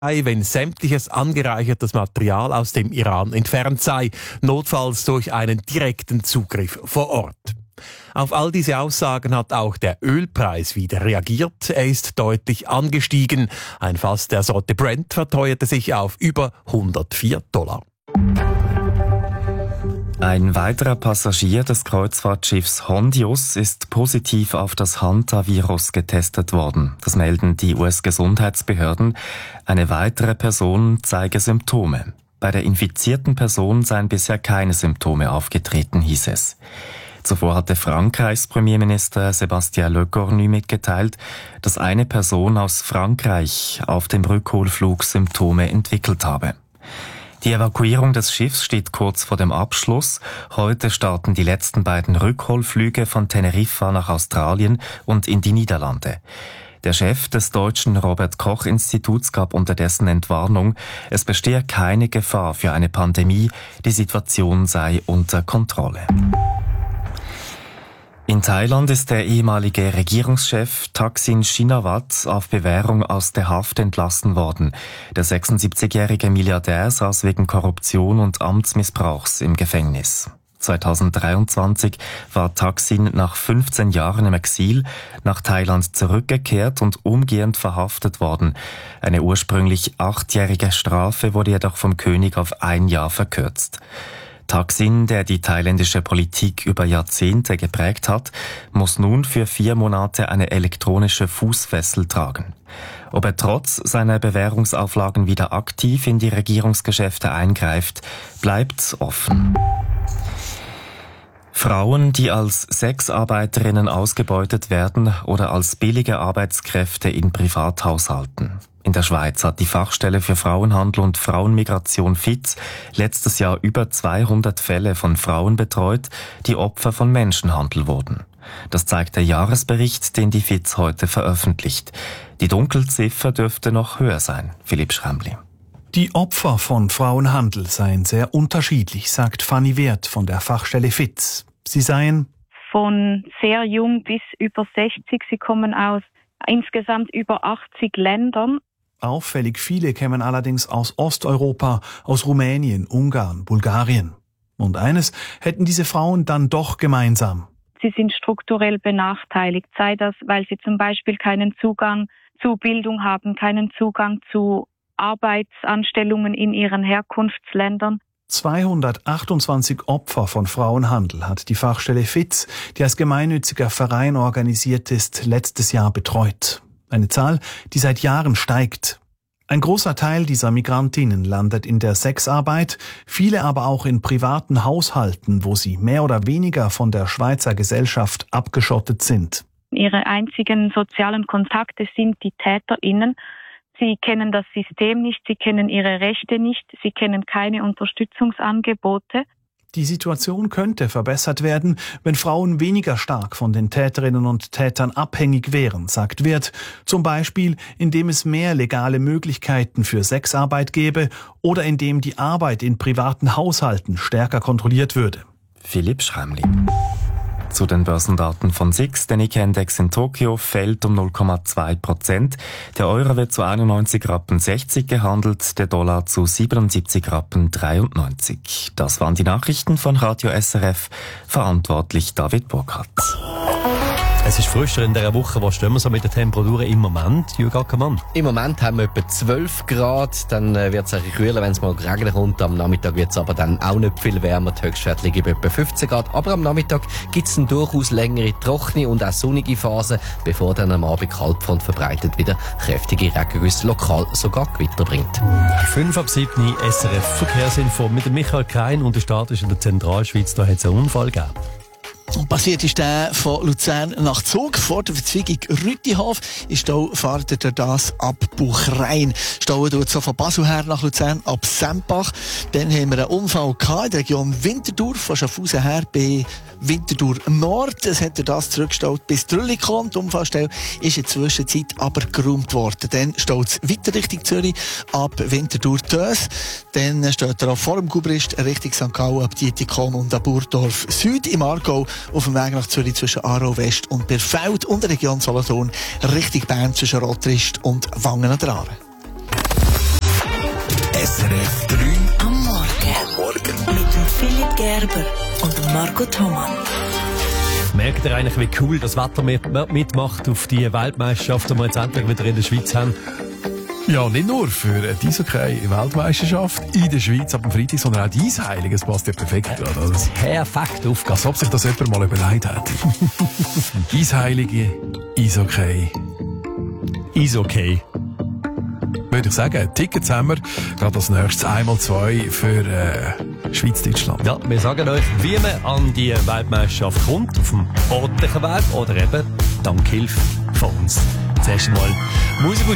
wenn sämtliches angereichertes Material aus dem Iran entfernt sei, notfalls durch einen direkten Zugriff vor Ort. Auf all diese Aussagen hat auch der Ölpreis wieder reagiert. Er ist deutlich angestiegen. Ein Fass der Sorte Brent verteuerte sich auf über $104. Ein weiterer Passagier des Kreuzfahrtschiffs Hondius ist positiv auf das Hantavirus getestet worden. Das melden die US-Gesundheitsbehörden. Eine weitere Person zeige Symptome. Bei der infizierten Person seien bisher keine Symptome aufgetreten, hieß es. Zuvor hatte Frankreichs Premierminister Sébastien Lecornu mitgeteilt, dass eine Person aus Frankreich auf dem Rückholflug Symptome entwickelt habe. Die Evakuierung des Schiffs steht kurz vor dem Abschluss. Heute starten die letzten beiden Rückholflüge von Teneriffa nach Australien und in die Niederlande. Der Chef des deutschen Robert-Koch-Instituts gab unterdessen Entwarnung, es bestehe keine Gefahr für eine Pandemie, die Situation sei unter Kontrolle. In Thailand ist der ehemalige Regierungschef Thaksin Shinawatra auf Bewährung aus der Haft entlassen worden. Der 76-jährige Milliardär saß wegen Korruption und Amtsmissbrauchs im Gefängnis. 2023 war Thaksin nach 15 Jahren im Exil nach Thailand zurückgekehrt und umgehend verhaftet worden. Eine ursprünglich 8-jährige Strafe wurde jedoch vom König auf 1 Jahr verkürzt. Thaksin, der die thailändische Politik über Jahrzehnte geprägt hat, muss nun für 4 Monate eine elektronische Fußfessel tragen. Ob er trotz seiner Bewährungsauflagen wieder aktiv in die Regierungsgeschäfte eingreift, bleibt offen. Frauen, die als Sexarbeiterinnen ausgebeutet werden oder als billige Arbeitskräfte in Privathaushalten. In der Schweiz hat die Fachstelle für Frauenhandel und Frauenmigration FIZ letztes Jahr über 200 Fälle von Frauen betreut, die Opfer von Menschenhandel wurden. Das zeigt der Jahresbericht, den die FIZ heute veröffentlicht. Die Dunkelziffer dürfte noch höher sein. Philipp Schremli. Die Opfer von Frauenhandel seien sehr unterschiedlich, sagt Fanny Wert von der Fachstelle FIZ. Sie seien von sehr jung bis über 60. Sie kommen aus insgesamt über 80 Ländern. Auffällig viele kämen allerdings aus Osteuropa, aus Rumänien, Ungarn, Bulgarien. Und eines hätten diese Frauen dann doch gemeinsam. Sie sind strukturell benachteiligt, sei das, weil sie zum Beispiel keinen Zugang zu Bildung haben, keinen Zugang zu Arbeitsanstellungen in ihren Herkunftsländern. 228 Opfer von Frauenhandel hat die Fachstelle FIZ, die als gemeinnütziger Verein organisiert ist, letztes Jahr betreut. Eine Zahl, die seit Jahren steigt. Ein großer Teil dieser Migrantinnen landet in der Sexarbeit, viele aber auch in privaten Haushalten, wo sie mehr oder weniger von der Schweizer Gesellschaft abgeschottet sind. Ihre einzigen sozialen Kontakte sind die TäterInnen. Sie kennen das System nicht, sie kennen ihre Rechte nicht, sie kennen keine Unterstützungsangebote. Die Situation könnte verbessert werden, wenn Frauen weniger stark von den Täterinnen und Tätern abhängig wären, sagt Wert. Zum Beispiel, indem es mehr legale Möglichkeiten für Sexarbeit gäbe oder indem die Arbeit in privaten Haushalten stärker kontrolliert würde. Philipp Schremli. Zu den Börsendaten von SIX. Der Nikkei-Index in Tokio fällt um 0,2%. Der Euro wird zu 91,60 Rappen gehandelt, der Dollar zu 77,93 Rappen. Das waren die Nachrichten von Radio SRF. Verantwortlich David Burkhardt. Es ist frischer in dieser Woche. Wo stehen wir so mit den Temperaturen im Moment, Jürgen Ackermann? Im Moment haben wir etwa 12 Grad. Dann wird es ein bisschen kühler, wenn es mal regnen kommt. Am Nachmittag wird es aber dann auch nicht viel wärmer. Die Höchstwerte liegen bei etwa 15 Grad. Aber am Nachmittag gibt es dann durchaus längere, trockene und auch sonnige Phasen, bevor dann am Abend Kaltfront verbreitet wieder kräftige Regengüsse lokal sogar Gewitter bringt. 5 ab 7 SRF Verkehrsinfo mit dem Michael Krein und der Start ist in der Zentralschweiz. Da hat es einen Unfall gegeben. Und passiert ist der von Luzern nach Zug. Vor der Verzweigung Rüttihof ist Stau, fahrt durch das ab Buchrein. Stau tut so von Basel her nach Luzern ab Sempach. Dann haben wir einen Unfall gehabt in der Region Winterthur, von Schaffhausen her bei Winterthur Nord. Es hat das zurückgestaut bis Trüllikon. Die Unfallstelle ist in der Zwischenzeit aber geräumt worden. Dann staut es weiter Richtung Zürich ab Winterthur Tös. Dann steht er auch vor dem Gubrist Richtung St. Gallen ab Dietikon und ab Burdorf Süd im Aargau. Auf dem Weg nach Zürich zwischen Aarau West und Birfeld und der Region Solothurn Richtung Bern zwischen Rotrist und Wangen an der Aare. SRF 3 am Morgen. Mit dem Philipp Gerber und dem Marco Thomann. Merkt ihr eigentlich, wie cool das Wetter mitmacht auf die Weltmeisterschaft, die wir jetzt endlich wieder in der Schweiz haben? Ja, nicht nur für die Eishockey-Weltmeisterschaft in der Schweiz ab dem Freitag, sondern auch die Eisheilige. Es passt ja perfekt gerade. Perfekt aufgegangen. Als ob sich das jemand mal überlegt hat. Eisheilige, Eishockey. Eishockey. Würde ich sagen, Tickets haben wir. Gerade als nächstes 1x2 für Schweiz-Deutschland. Ja, wir sagen euch, wie man an die Weltmeisterschaft kommt, auf dem ordentlichen Weg oder eben dank Hilfe von uns. Zuerst mal Musik